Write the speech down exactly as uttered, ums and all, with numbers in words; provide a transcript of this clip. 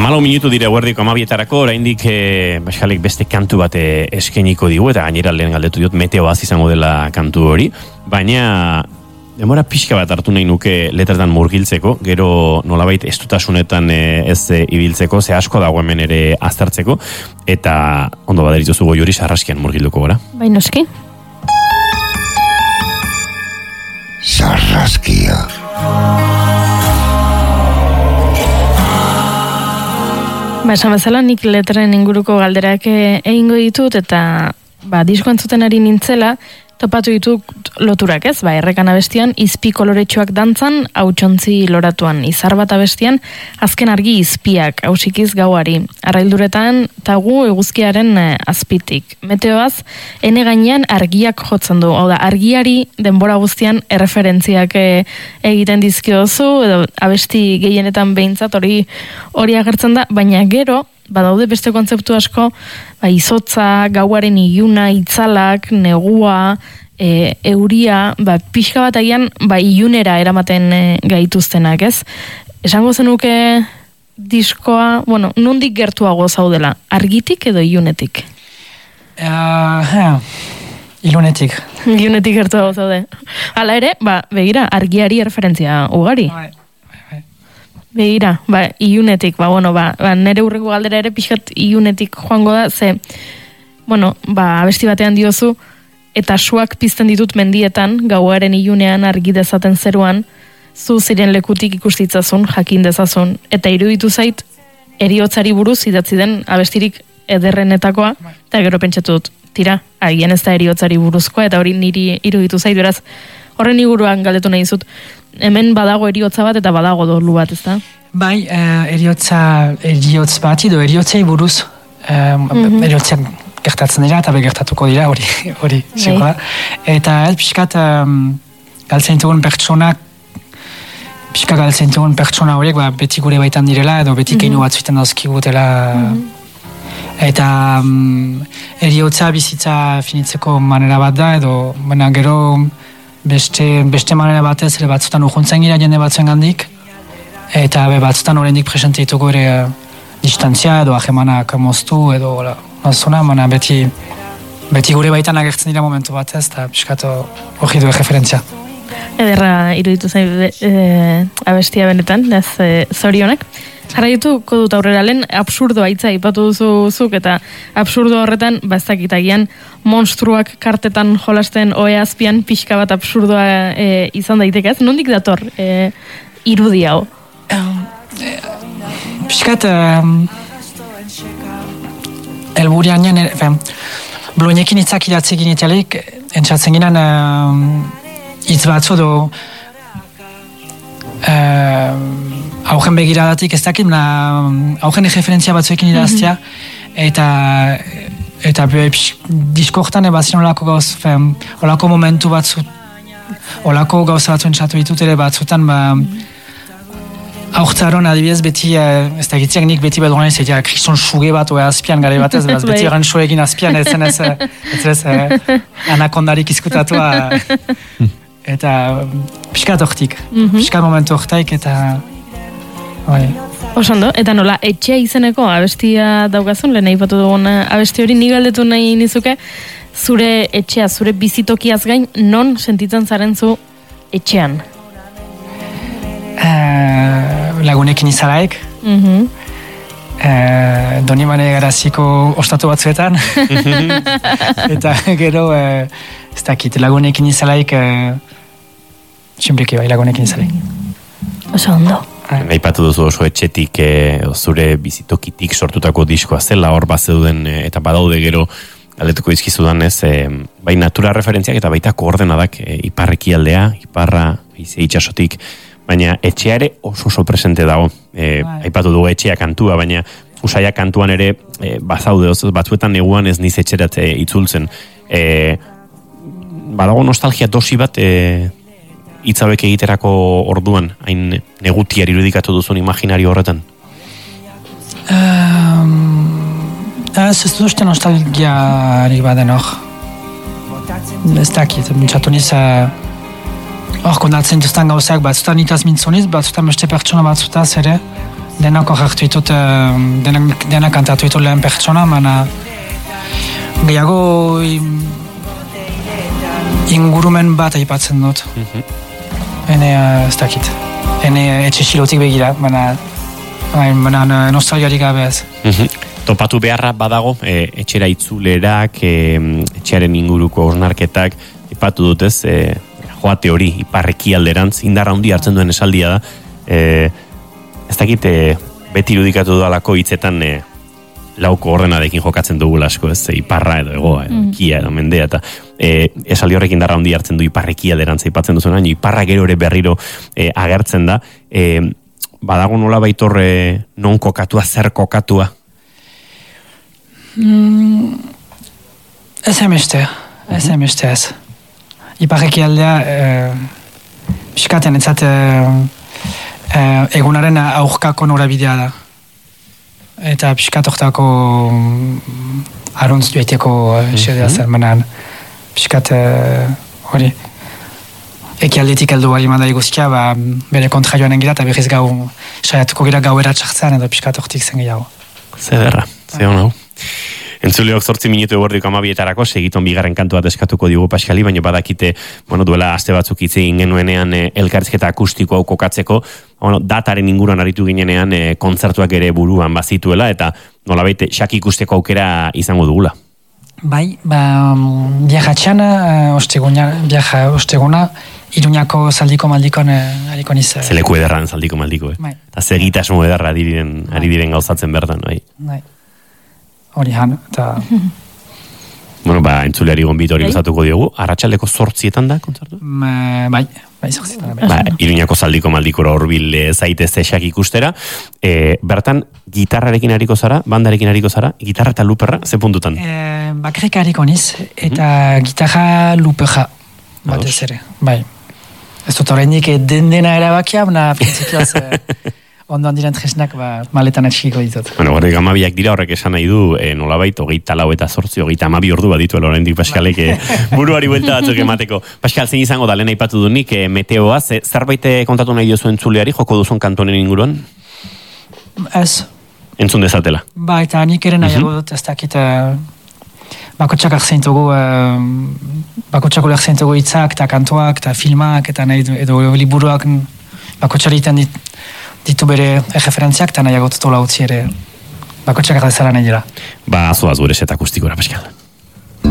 Amalau minutu dire guardiko amabietarako, oraindik e, Baxkalik beste kantu bat eskeniko digu, eta gainera lehen galdetu diot meteoaz izango dela kantu hori, baina demora pixka bat hartu nahi nuke letretan murgiltzeko, gero nolabait estutasunetan e, ez e, ibiltzeko, ze asko dago hemen ere aztertzeko, eta ondo baderitzu goi hori sarraskian murgilduko gora. Bai, noski. Sarraskia. Ba, esan bezala nik letren inguruko galderak egingo ditut, eta ba, disko entzuten ari nintzela, topatu ditut loturak ez, ba, errekan abestian, izpi koloretsuak dantzan, hautsontzi loratuan, izar bat abestian, azken argi izpiak, hausikiz gauari, arrailduretan, tagu eguzkiaren eh, azpitik. Meteoaz, ene gainean argiak jotzen du, hau da, argiari denbora guztian erreferentziak eh, egiten dizkiozu, edo abesti gehienetan behintzat hori hori agertzen da, baina gero, badaude beste kontzeptu asko, ba, izotza, gauaren iluna, itzalak, negua, e, euria, ba, pixka bat agian, ba, ilunera eramaten e, gaituztenak, ez? Esango zenuke diskoa, bueno, nondik gertuago zaudela, argitik edo ilunetik? Uh, yeah. Ilunetik. Ilunetik gertuago zaude. Hala ere, ba, begira, argiari referentzia ugari. Bai. Begira, ba, ilunetik, ba, bueno, ba, ba, nere urreko galdera ere pixkat ilunetik joango da, ze, bueno, ba, abesti batean diozu, eta suak pizten ditut mendietan, gauaren ilunean argi dezaten zeruan, zu ziren lekutik ikustitzazun, jakin dezazun, eta iruditu zait, heriotzari buruz idatzi den abestirik ederrenetakoa, eta gero pentsatu dut, tira, agian ez da heriotzari buruzkoa, eta hori niri iruditu zait, beraz, horren inguruan galdetu nahi dizut, hemen badago eriotza bat eta badago dolu bat, ez da? Bai, uh, eriotza, eriotz bat, edo eriotzei buruz, um, mm-hmm. eriotzak gertatzen dira, eta begertatuko dira, hori, hori, zegoa. Eta ez, pixkat, um, galtzen dugun pertsonak, pixkat galtzen dugun pertsona horiek, ba, beti gure baitan direla, edo beti keinu mm-hmm. bat zuiten dauzkigutela. Mm-hmm. Eta um, eriotza bizitza finitzeko manera bat da, edo, baina gero, Beste, beste manera batez, ere batzutan urjuntzen gira jende batzuen gandik, eta be, batzutan horrendik presente ditugu ere uh, distantzia edo ahemanak moztu edo nazuna, mana beti, beti gure baitan agertzen dira momentu batez, eta piskatu hori du referentzia. Ederra iruditu zain e, abestia benetan, ez e, zorionak. Jarraituko dut aurrera lehen, absurdo aitza ipatu duzuzuk, eta absurdo horretan, bazakit agian, monstruak kartetan jolasten oe azpian pixka bat absurdoa e, izan daiteke ez? Nondik dator e, irudi hau? Um, e, Piskat, um, elburian nien, e, bloinekin itzak idatzi ginitalik, entzatzen ginen um, hitz batzu do uh, augen begiradatik ez dakit, augen referentzia batzuekin idaztia, mm-hmm. eta eta diskortan ebazien olako gauz, fem, olako momentu batzu, olako gauza batzuen txatu ditut ere batzutan, ba, aurtzaron adibidez beti, ez da gitziak nik beti bedroan ez, eta kriston suge bat oe azpian gare batez, beraz beti eran suegin azpian, ez zen ez, ez ez, eh, anakondarik izkutatua, eta pixkat hortik, mm-hmm. pixkat momentu hortaik, eta bai. Osondo, eta nola, etxea izeneko abestia daukazun, lehen aipatu dugun abesti hori nik galdetu nahi nizuke, zure etxea, zure bizitokiaz gain, non sentitzen zaren zu etxean? Uh, lagunekin izalaik, mm-hmm. uh, Donibane garaziko ostatu batzuetan, eta gero, uh, ez dakit, lagunekin izalaik, uh, txinpliki bai, lagunekin izalaik. Osondo. Aipatu duzu oso etxetik, e, zure bizitokitik sortutako diskoa zela, hor bazeuden e, eta badaude gero galdetuko izkizudan ez, e, bai natura referentziak eta baita koordenadak e, iparreki aldea, iparra, ize itxasotik, baina etxea ere oso oso presente dago. E, aipatu dugu etxea kantua, baina usaia kantuan ere e, bazaude, oz, batzuetan neguan ez niz etxerat e, itzultzen. E, badago nostalgia dosi bat, e, hitzabek egiterako orduan, hain negutiar irudikatu duzun imaginario horretan? Um, ez ez duzte nostalgiarik baden hor. Ez dakit, mintzatu niz, hor kondatzen duztan gauzak, batzutan itaz mintzuniz, batzutan beste pertsona batzutaz ere, denako jartu ditut, denak, denak kantatu ditut lehen pertsona, baina gehiago ingurumen bat aipatzen dut. Mm-hmm. Hene, ez dakit. Hene etxe xilotik begira, baina, baina nostalgiarik gabe ez. Mm-hmm. Topatu beharra badago, e, etxera itzulerak, e, etxearen inguruko osnarketak, aipatu dut ez, e, joate hori, iparreki alderantz, indarra handi hartzen duen esaldia da, e, ez dakit, e, beti irudikatu dudalako hitzetan e, lauko ordenadekin jokatzen dugu asko, ez, e, iparra edo egoa, edo mm. kia edo mendea, eta e, esaldi horrekin indarra handi hartzen du iparreki alderantz aipatzen duzuena, iparra gero ere berriro e, agertzen da, e, badago nola baitor e, non kokatua, zer kokatua? Mm, ez emeste, ez emeste ez. Iparreki aldea, e, piskaten entzat e, e, egunaren aurkako norabidea da. Eta piskatoktako aruntz dueteko xedea zer, menan piskat hori ekialdetik heldu bali manda iguzkia, ba, bere kontra joanen gira, eta berriz gau saiatuko gira gauera txartzean, edo piskatortik zen gehiago. Zederra, ze hona hau. Entzuleok zortzi minutu egorriko amabietarako, segiton bigarren kantua eskatuko digu Paskali, baina badakite, bueno, duela aste batzuk hitz egin genuenean e, elkarrizketa akustiko hau kokatzeko, bueno, dataren inguruan aritu ginenean e, kontzertuak ere buruan bazituela, eta nolabait xak ikusteko aukera izango dugula. Bai, ba, biajatxean, osteguna, biaja, osteguna, Iruñako zaldiko maldikon hariko niz. Zeleku ederran zaldiko maldiko, eh? Bai. Eta segitasmo ederra ari diren, ari diren gauzatzen bertan, bai. Bai. Hori han, eta... Bueno, ba, entzuleari gonbit hori luzatuko diogu. Arratxaldeko zortzietan da, kontzertu? Bai, bai, zortzietan da. Ba, Iruñako zaldiko maldikora horbil zaitez esak ikustera. E, bertan, gitarrarekin hariko zara, bandarekin hariko zara, gitarra eta luperra, ze puntutan? E, bakarrik hariko niz, eta hmm? gitarra luperra, batez ere, bai. Ez dut horreinik den dena erabakia, baina prinsipioaz... Ondoan diren tresnak, ba, maletan atxikiko ditut. Bueno, horrek amabiak dira, horrek esan nahi du, e, nolabait, hogeita lau eta zortzi, hogeita amabi ordu badituela oraindik Paskalek e, buruari buelta batzuk emateko. Paskal, zein izango da, lehen aipatu du nik, e, meteoa, ze, zerbait kontatu nahi duzuen tzuleari, joko duzun kantonen inguruan? Ez. Entzun dezatela. Ba, eta nik ere nahiago dut, ez dakit, uh, bakotxak arzeintugu, uh, bakotxak arzeintugu hitzak, eta kantoak, eta filmak, eta nahi, edo liburuak, bakotxari iten dit, ditu bere referentziak, eta nahiago tutola utzi ere bakotxak dezala nahi dira. Ba, azoaz gure set akustikora, Paskal.